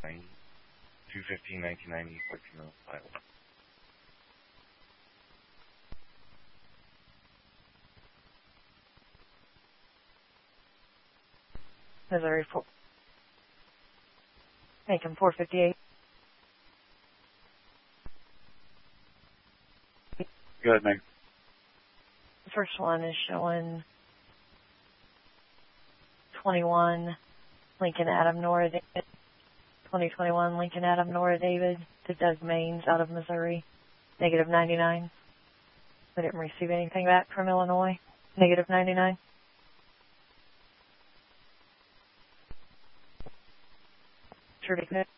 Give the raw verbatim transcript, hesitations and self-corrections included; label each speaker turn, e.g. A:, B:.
A: two fifteen nineteen ninety, fourteen oh five.
B: Missouri, four. Macon, four fifty-eight.
C: Go ahead, Meg.
B: The first one is showing twenty-one Lincoln Adam Nora David. twenty twenty-one Lincoln Adam Nora David to Doug Maines out of Missouri. Negative ninety-nine. We didn't receive anything back from Illinois. Negative ninety-nine. Sure,